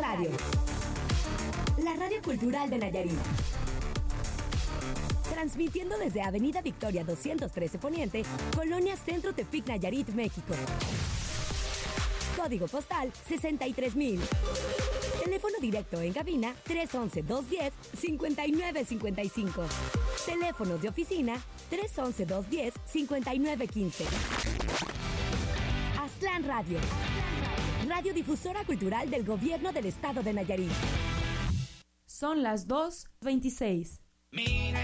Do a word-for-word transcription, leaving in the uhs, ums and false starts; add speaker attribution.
Speaker 1: Radio. La radio cultural de Nayarit. Transmitiendo desde Avenida Victoria doscientos trece Poniente, Colonia Centro Tepic, Nayarit, México. Código postal sesenta y tres mil. Teléfono directo en cabina tres once, dos diez, cincuenta y nueve cincuenta y cinco. Teléfonos de oficina tres once, dos diez, cincuenta y nueve quince. Aztlán Radio. Radiodifusora cultural del Gobierno del Estado de Nayarit.
Speaker 2: Son las dos veintiséis.
Speaker 3: Mira